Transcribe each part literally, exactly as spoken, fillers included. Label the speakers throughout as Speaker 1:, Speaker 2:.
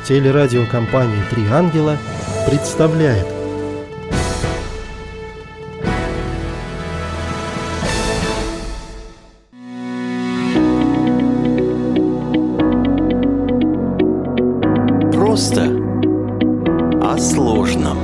Speaker 1: Телерадиокомпания «Три ангела» представляет.
Speaker 2: Просто о сложном.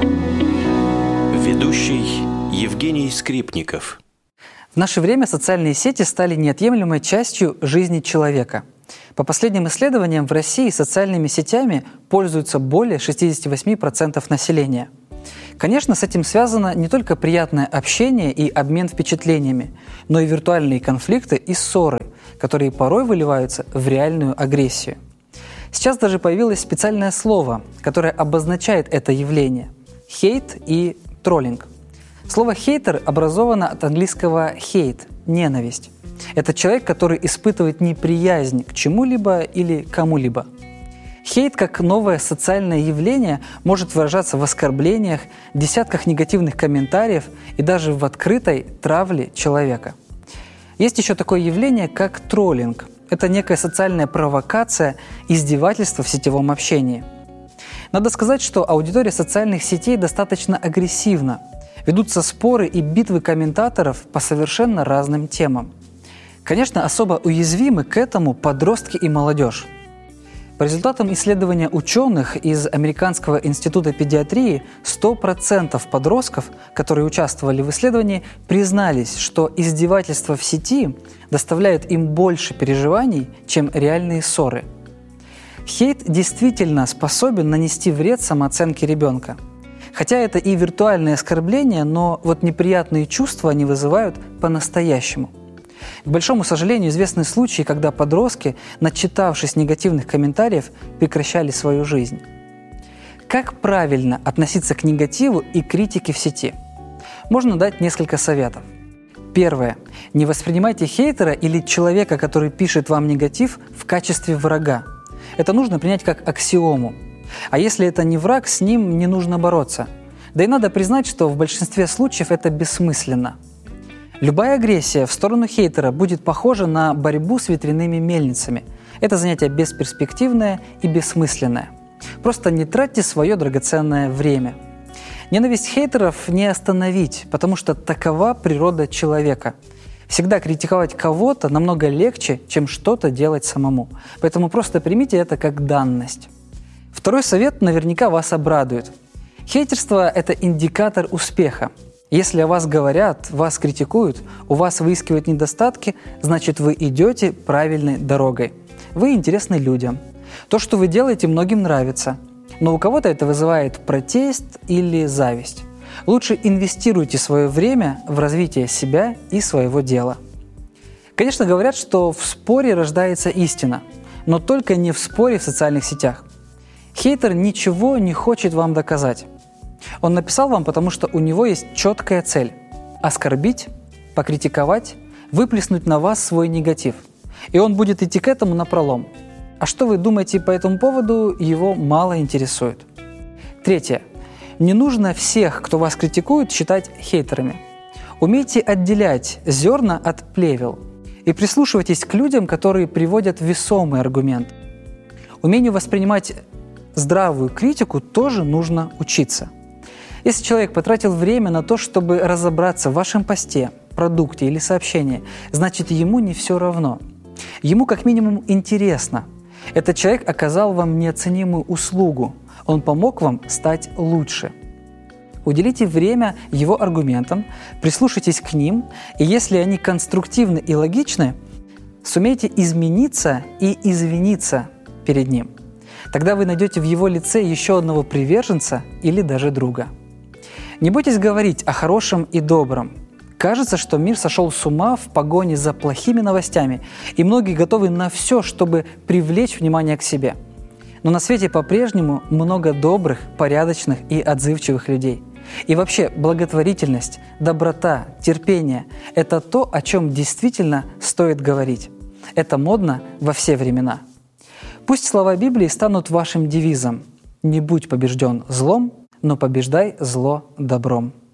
Speaker 2: Ведущий Евгений Скрипников.
Speaker 3: В наше время социальные сети стали неотъемлемой частью жизни человека. По последним исследованиям, в России социальными сетями пользуются более шестьдесят восемь процентов населения. Конечно, с этим связано не только приятное общение и обмен впечатлениями, но и виртуальные конфликты и ссоры, которые порой выливаются в реальную агрессию. Сейчас даже появилось специальное слово, которое обозначает это явление – хейт и троллинг. Слово «хейтер» образовано от английского «hate» – ненависть. Это человек, который испытывает неприязнь к чему-либо или кому-либо. Хейт, как новое социальное явление, может выражаться в оскорблениях, десятках негативных комментариев и даже в открытой травле человека. Есть еще такое явление, как троллинг. Это некая социальная провокация, издевательство в сетевом общении. Надо сказать, что аудитория социальных сетей достаточно агрессивна. Ведутся споры и битвы комментаторов по совершенно разным темам. Конечно, особо уязвимы к этому подростки и молодежь. По результатам исследования ученых из Американского института педиатрии, сто процентов подростков, которые участвовали в исследовании, признались, что издевательства в сети доставляют им больше переживаний, чем реальные ссоры. Хейт действительно способен нанести вред самооценке ребенка. Хотя это и виртуальные оскорбления, но вот неприятные чувства они вызывают по-настоящему. К большому сожалению, известны случаи, когда подростки, начитавшись негативных комментариев, прекращали свою жизнь. Как правильно относиться к негативу и критике в сети? Можно дать несколько советов. Первое. Не воспринимайте хейтера или человека, который пишет вам негатив, в качестве врага. Это нужно принять как аксиому. А если это не враг, с ним не нужно бороться. Да и надо признать, что в большинстве случаев это бессмысленно. Любая агрессия в сторону хейтера будет похожа на борьбу с ветряными мельницами. Это занятие бесперспективное и бессмысленное. Просто не тратьте свое драгоценное время. Ненависть хейтеров не остановить, потому что такова природа человека. Всегда критиковать кого-то намного легче, чем что-то делать самому. Поэтому просто примите это как данность. Второй совет наверняка вас обрадует. Хейтерство – это индикатор успеха. Если о вас говорят, вас критикуют, у вас выискивают недостатки, значит, вы идете правильной дорогой. Вы интересны людям. То, что вы делаете, многим нравится. Но у кого-то это вызывает протест или зависть. Лучше инвестируйте свое время в развитие себя и своего дела. Конечно, говорят, что в споре рождается истина, но только не в споре в социальных сетях. Хейтер ничего не хочет вам доказать. Он написал вам, потому что у него есть четкая цель – оскорбить, покритиковать, выплеснуть на вас свой негатив. И он будет идти к этому напролом. А что вы думаете по этому поводу, его мало интересует. Третье. Не нужно всех, кто вас критикует, считать хейтерами. Умейте отделять зерна от плевел. И прислушивайтесь к людям, которые приводят весомый аргумент. Умению воспринимать здравую критику тоже нужно учиться. Если человек потратил время на то, чтобы разобраться в вашем посте, продукте или сообщении, значит, ему не все равно. Ему как минимум интересно. Этот человек оказал вам неоценимую услугу. Он помог вам стать лучше. Уделите время его аргументам, прислушайтесь к ним, и если они конструктивны и логичны, сумейте измениться и извиниться перед ним. Тогда вы найдете в его лице еще одного приверженца или даже друга. Не бойтесь говорить о хорошем и добром. Кажется, что мир сошел с ума в погоне за плохими новостями, и многие готовы на все, чтобы привлечь внимание к себе. Но на свете по-прежнему много добрых, порядочных и отзывчивых людей. И вообще благотворительность, доброта, терпение – это то, о чем действительно стоит говорить. Это модно во все времена. Пусть слова Библии станут вашим девизом: «Не будь побежден злом, но побеждай зло добром».